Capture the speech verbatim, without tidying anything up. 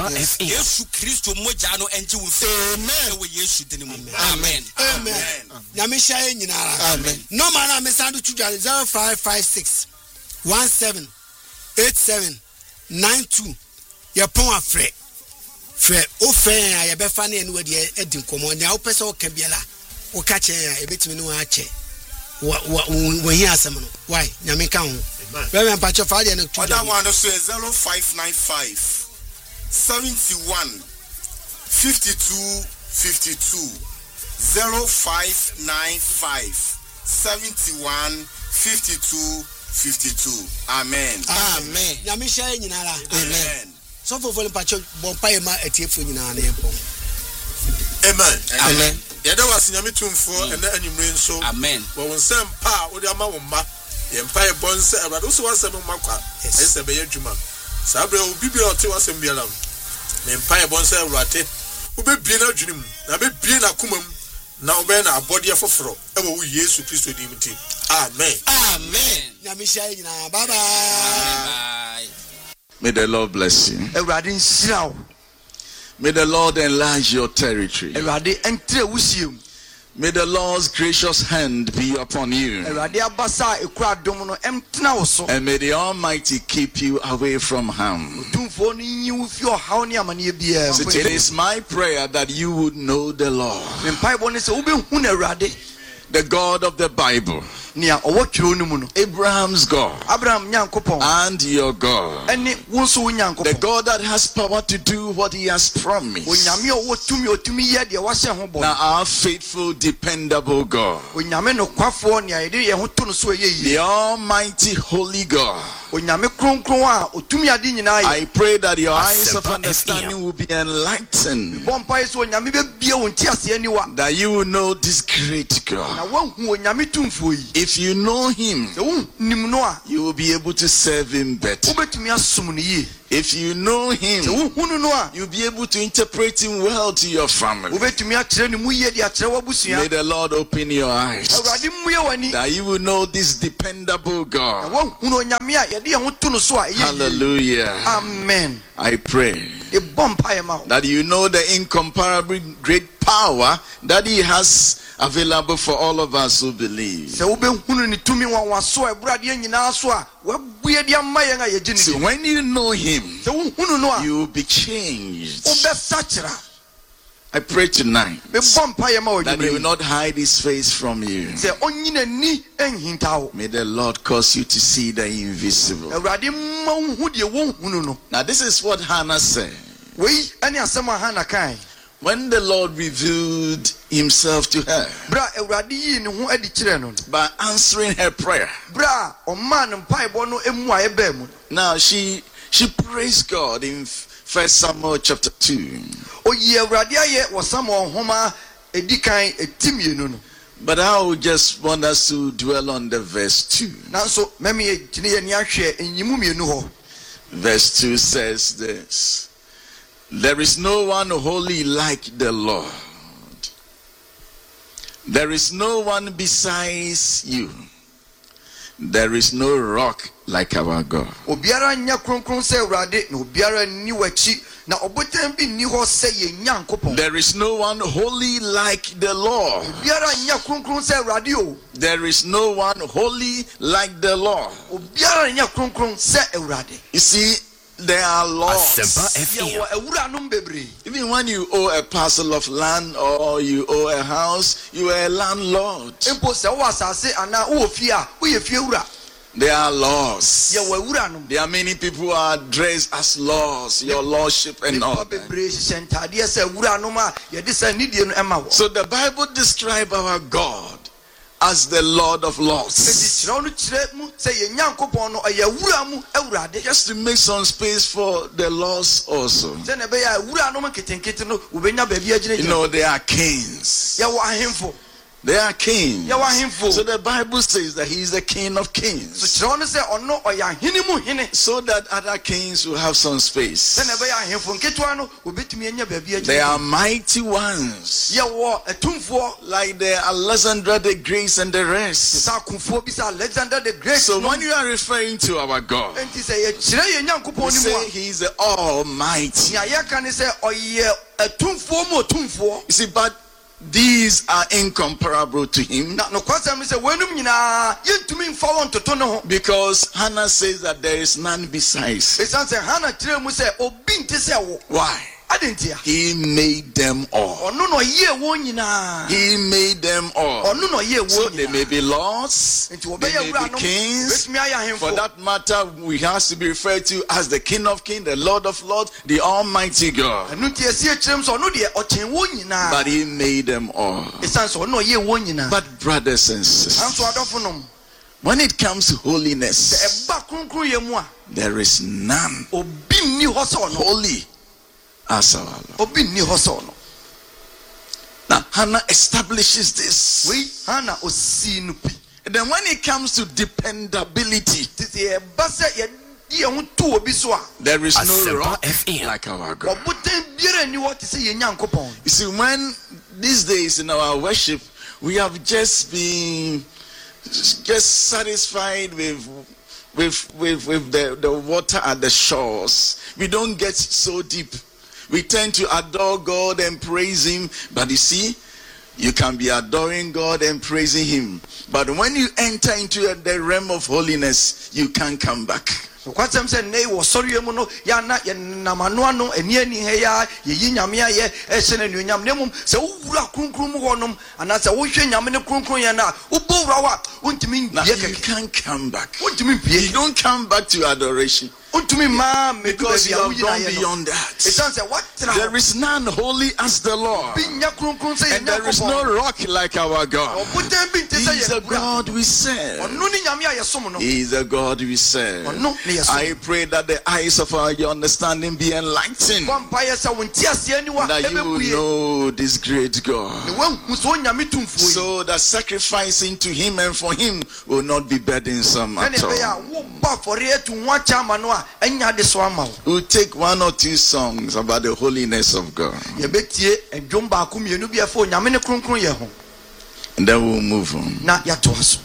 Yesu Kristo moja no enje wo fi. Amen. We Yesu deni mu. Amen. Amen. Nyamisha ye nyinara. Amen. No man na mesandu chuja zero five five six one seven eight seven nine two. Ye pon afre. Fre o fe ya ye be fa na enu we de edi nkomo nya wo pese o ka biela. O ka che ya e betimi no a che. Wa wa hi asem no. Why? Nyame ka ho. Reverend Pacho Friday and other one says zero five nine five seventy-one fifty-two fifty-two zero five nine five seventy-one fifty-two fifty-two. Amen. Amen. Yamisha nyinara. Amen. So for volume Pacho bompa ema etiefo nyinara na yempo. Amen. Amen. Yeda was nyame tumfo and anyumre nso. Amen. Wo nsem pa wo de ama wo ma empire bonse abado so wasem makwa ese be yadwuma sabre obi bi ote wasem biala na empire bonse awrate obe bie na adwunim na be bie na komam na obe na abode foforo e wo Yesu Kristo di mti. Amen. Amen. Nyamisha nyina. Bye bye. May the Lord bless you. Ewrade nsirawo. May the Lord enlarge your territory. Ewrade entre wusium. May the Lord's gracious hand be upon you. And may the Almighty keep you away from harm. It is my prayer that you would know the Lord, the God of the Bible, Abraham's God, and your God, the God that has power to do what he has promised. Now our faithful, dependable God, the Almighty Holy God, I pray that your eyes of understanding will be enlightened, that you will know this great God. If you know him, you will be able to serve him better. If you know him, you'll be able to interpret him well to your family. May the Lord open your eyes, that you will know this dependable God. Hallelujah. Amen. I pray that you know the incomparably great power that he has available for all of us who believe. So when you know him, you will be changed. I pray tonight that he will not hide his face from you. May the Lord cause you to see the invisible. Now this is what Hannah said. When the Lord revealed himself to her by answering her prayer, now she she praised God in First Samuel chapter two. But I would just want us to dwell on the verse two. Verse two says this: there is no one holy like the Lord. There is no one besides you. There is no rock like our God. There is no one holy like the Lord. There is no one holy like the Lord. You see, there are laws. Even when you owe a parcel of land or you owe a house, you are a landlord. There are laws. There are many people who are dressed as laws, your lordship and all that. So the Bible describes our God as the Lord of Lords. Just to make some space for the laws also. You know, there are kings. They are kings. Ya wa hemfo. So the Bible says that he is the king of kings. So chiro no say ono oya hene mu hene. So that other kings will have some space. Then ebe ya hemfo nketua no obetumi anya baabi agye. They are mighty ones. Ya wo etumfo Like the Alexander the Great and the rest. sa kunfo bi sa Alexander the Great. So when you are referring to our God, enti say ye chire ye nyankopon you ni say mu. he is the Almighty. Ya ya kan say oye etumfo mo etumfo. You see, but these are incomparable to him. Na no kwasam say wenum nyina yentumi mfa won toto no ho. Because Hannah says that there is none besides. Esan say Hannah chire mu say obi nte say wo. Why? Adentia. He made them all. Ono no ye won nyina. He made them all. Ono no ye So won they nyina. may be lords, they may be kings. For that matter, we have to be referred to as the King of Kings, the Lord of Lords, the Almighty God. But he made them all. But brothers and sisters, when it comes to holiness, there is none holy as our Lord. Now Hannah establishes this. And then when it comes to dependability, there is no rock like our God. You see, when these days in our worship, we have just been just satisfied with with with, with the, the water at the shores. We don't get so deep. We tend to adore God and praise him, but you see, you can be adoring God and praising him, but when you enter into the realm of holiness, you can't come back. Kwatsam se nei wo sori mu no ya na ye namano ano eni ani he ya ye yinyame aye e hye na nunyam nemum se wura krunkrum mu honom ana se wo hwe nyame ne krunkrum ye na wo bowura wa wontimi Now, ye you can't come back. wontimi pie You don't come back to adoration wontimi ma me because you have gone beyond that. Esan se what There is none holy as the Lord, binya krunkrum se ye and there is no rock like our God. obotem bi nte He se is ye the God we serve. onu ni nyame aye som no He is the God we serve. onu ne ye som I pray that the eyes of our understanding be enlightened, kwampa ye se wonti ase ani wa that you will ebekuye know this great God, ne wanhu so nyame tumfuo yi so that sacrificing to him and for him will not be burdensome ene at be ya all. wo ba for etu nwa chama no a enya de so ama wo We'll take one or two songs about the holiness of God, ye betie edwom ba ko mienu bia fa nyame ne kronkron ye ho and then we'll move on. na ya to aso